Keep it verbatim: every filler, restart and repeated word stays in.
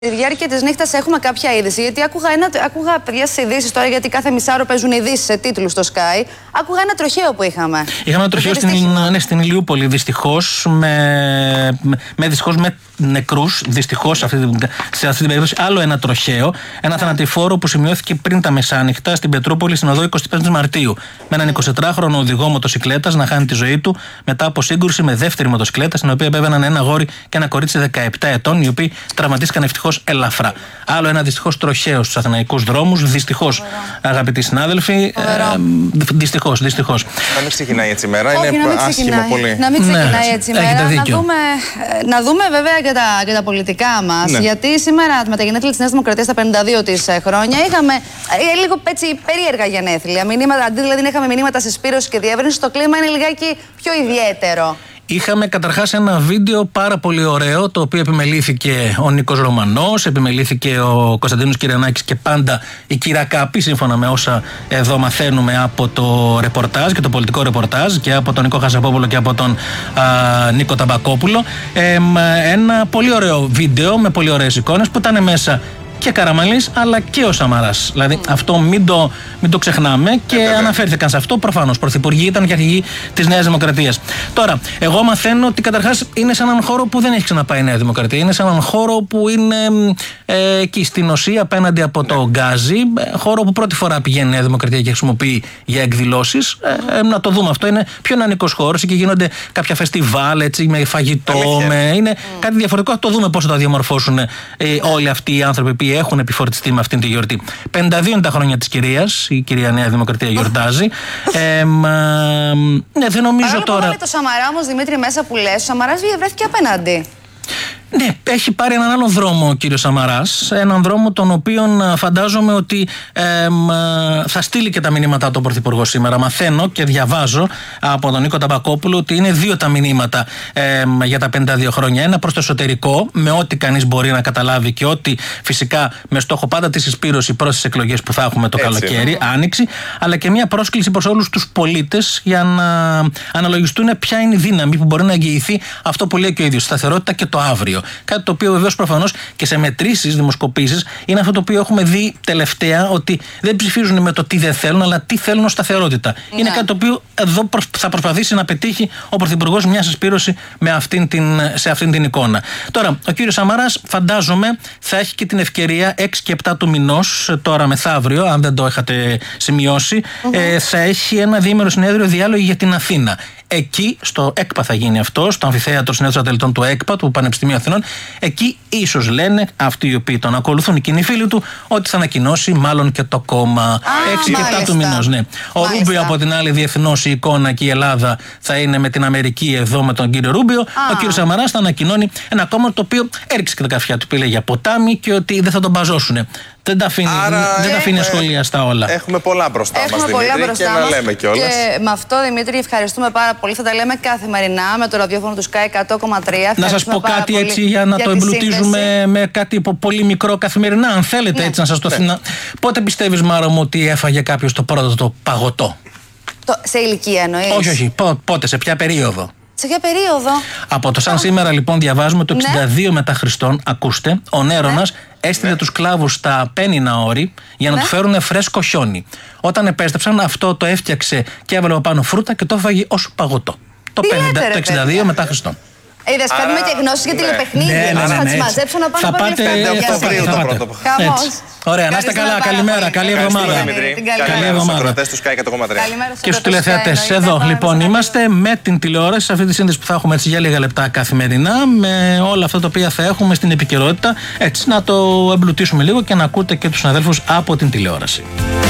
Στη διάρκεια της νύχτας έχουμε κάποια είδηση, γιατί άκουγα, ένα, άκουγα παιδιά στις ειδήσεις τώρα, γιατί κάθε μισάωρο παίζουν ειδήσεις σε τίτλους στο Sky. Άκουγα ένα τροχαίο που είχαμε. Είχαμε ένα τροχαίο στην, ναι, στην Ηλιούπολη, δυστυχώς, με, με, δυστυχώς, με νεκρούς. Δυστυχώς, σε αυτή, σε αυτή την περίπτωση, άλλο ένα τροχαίο. Ένα yeah. θανατηφόρο που σημειώθηκε πριν τα μεσάνυχτα στην Πετρούπολη, στην οδό εικοστή πέμπτη Μαρτίου. Με έναν εικοσιτετράχρονο οδηγό μοτοσικλέτας να χάνει τη ζωή του μετά από σύγκρουση με δεύτερη μοτοσικλέτα, στην οποία επέβαιναν ένα αγόρι και ένα κορίτσι δεκαεπτά ετών, οι οποίοι τραυματίστηκαν ευτυχώς ελαφρά. Άλλο ένα δυστυχώς τροχαίο στους αθηναϊκούς δρόμους. Δυστυχώς, αγαπητοί συνάδελφοι. Ε, δυστυχώς, δυστυχώς. Να μην ξεκινάει έτσι η μέρα, Όχι, είναι άσχημο ξεκινάει. πολύ. Να μην ξεκινάει ναι, έτσι η μέρα. Να δούμε, να δούμε βέβαια και τα, και τα πολιτικά μας. Ναι. Γιατί σήμερα με τα γενέθλια της Νέας Δημοκρατίας, τα πενήντα δύο της χρόνια, είχαμε ε, λίγο έτσι περίεργα γενέθλια. Μηνύματα, αντί δηλαδή να είχαμε μηνύματα σε σπήρωση και διεύρυνση, το κλίμα είναι λιγάκι πιο ιδιαίτερο. Είχαμε καταρχάς ένα βίντεο πάρα πολύ ωραίο, το οποίο επιμελήθηκε ο Νίκος Ρωμανός, επιμελήθηκε ο Κωνσταντίνος Κυριανάκης και πάντα η Κυρακάπη, σύμφωνα με όσα εδώ μαθαίνουμε από το ρεπορτάζ και το πολιτικό ρεπορτάζ και από τον Νικό Χαζαπόπουλο και από τον α, Νίκο Ταμπακόπουλο. Ε, ένα πολύ ωραίο βίντεο με πολύ ωραίες εικόνες που ήταν μέσα και Καραμανλής αλλά και ο Σαμαράς. Δηλαδή mm. αυτό μην το, μην το ξεχνάμε και yeah, αναφέρθηκαν σε αυτό. Προφανώς πρωθυπουργοί ήταν και αρχηγοί της Νέας Δημοκρατίας. Τώρα, εγώ μαθαίνω ότι καταρχάς είναι σε έναν χώρο που δεν έχει ξαναπάει η Νέα Δημοκρατία. Είναι σε έναν χώρο που είναι ε, εκεί στην Οσία απέναντι από το yeah. Γκάζι. Ε, χώρο που πρώτη φορά πηγαίνει η Νέα Δημοκρατία και χρησιμοποιεί για εκδηλώσεις. Ε, ε, να το δούμε αυτό. Είναι πιο νεανικός χώρος. Εκεί γίνονται κάποια φεστιβάλ έτσι, με φαγητό. Με, είναι mm. κάτι διαφορετικό. Θα το δούμε πώς θα διαμορφώσουν ε, όλοι αυτοί οι άνθρωποι που έχουν επιφορτιστεί με αυτήν τη γιορτή. πενήντα δύο είναι τα χρόνια της κυρίας, η κυρία Νέα Δημοκρατία γιορτάζει. ε, μα, ναι, δεν νομίζω Παρόλο τώρα. Παρόλο το Σαμαρά όμως, Δημήτρη, μέσα που λες, ο Σαμαράς βρέθηκε απέναντι. Ναι, έχει πάρει έναν άλλο δρόμο ο κύριος Σαμαράς, έναν δρόμο τον οποίο φαντάζομαι ότι ε, θα στείλει και τα μηνύματα του Πρωθυπουργού σήμερα. Μαθαίνω και διαβάζω από τον Νίκο Ταμπακόπουλο ότι είναι δύο τα μηνύματα ε, για τα πενήντα δύο χρόνια. Ένα προς το εσωτερικό, με ό,τι κανείς μπορεί να καταλάβει και ό,τι φυσικά με στόχο πάντα τη συσπήρωση προς τις εκλογές που θα έχουμε το Έτσι, καλοκαίρι, ναι. Άνοιξη, αλλά και μια πρόσκληση προς όλους τους πολίτες για να αναλογιστούν ποια είναι η δύναμη που μπορεί να εγγυηθεί αυτό που λέει και ο ίδιος, σταθερότητα και το αύριο. Κάτι το οποίο βεβαίως προφανώς και σε μετρήσεις, δημοσκοπήσεις, είναι αυτό το οποίο έχουμε δει τελευταία, ότι δεν ψηφίζουν με το τι δεν θέλουν, αλλά τι θέλουν ως σταθερότητα. Ναι. Είναι κάτι το οποίο εδώ θα προσπαθήσει να πετύχει ο Πρωθυπουργός μια συσπήρωση με αυτήν την, σε αυτήν την εικόνα. Τώρα, ο κύριος Σαμαράς, φαντάζομαι, θα έχει και την ευκαιρία έξι και επτά του μηνός, τώρα μεθαύριο, αν δεν το είχατε σημειώσει, mm-hmm. ε, θα έχει ένα διήμερο συνέδριο διάλογο για την Αθήνα. Εκεί, στο ΕΚΠΑ θα γίνει αυτό, στο αμφιθέατρο συνέδριο ατελετών του ΕΚΠΑ, του Πανεπιστημίου Αθηνών. Εκεί ίσως λένε αυτοί οι οποίοι τον ακολουθούν, οι κοινοί φίλοι του, ότι θα ανακοινώσει μάλλον και το κόμμα. έξι και επτά του μηνός, ναι. Ο Ρούμπιο από την άλλη, διεθνώς η εικόνα και η Ελλάδα θα είναι με την Αμερική εδώ με τον κύριο Ρούμπιο. Α. Ο κύριος Σαμαράς θα ανακοινώνει ένα κόμμα το οποίο έριξε και τα καφιά του, που λέει για ποτάμι και ότι δεν θα τον μπαζώσουν. Δεν τα αφήνει, Άρα, δεν τα αφήνει ασχολιαστά όλα. Έχουμε πολλά μπροστά μας, Δημήτρη, πολλά μπροστά και μας, να λέμε κιόλας. Και με αυτό, Δημήτρη, ευχαριστούμε πάρα πολύ. Θα τα λέμε καθημερινά με το ραδιόφωνο του Sky εκατό κόμμα τρία. Να σας πω κάτι έτσι για να για το εμπλουτίζουμε με κάτι πολύ μικρό καθημερινά, αν θέλετε, ναι. έτσι να σας το ναι. θυμώ. Πότε πιστεύεις, Μάρο μου, ότι έφαγε κάποιος το πρώτο το παγωτό? Το, σε ηλικία εννοείς? Όχι, όχι. Πότε, σε ποια περίοδο? Σε ποια περίοδο? Από το σαν oh. σήμερα λοιπόν διαβάζουμε το εξήντα δύο ναι. μετά Χριστόν, ακούστε, ο Νέρονας ναι. έστειλε ναι. τους κλάβους στα Πένινα όρη για να ναι. του φέρουν φρέσκο χιόνι. Όταν επέστρεψαν, αυτό το έφτιαξε και έβαλε πάνω φρούτα και το έφαγε ως παγωτό. Το, πενήντα, το εξήντα δύο μετά Χριστόν. Είδες, παίρνουμε και γνώσεις για τηλεπαιχνίδια. Ναι, ναι, ναι, θα τις μαζέψω να πάνε θα πάτε το πρώτο. Ωραία, να είστε καλά, καλημέρα, καλή εβδομάδα. Καλή εβδομάδα. Και στους τηλεθεατές, εδώ λοιπόν είμαστε με την τηλεόραση, σε αυτή τη σύνδεση που θα έχουμε έτσι για λίγα λεπτά καθημερινά, με όλα αυτά τα οποία θα έχουμε στην επικαιρότητα, έτσι να το εμπλουτίσουμε λίγο και να ακούτε και τους συναδέλφους από την τηλεόραση.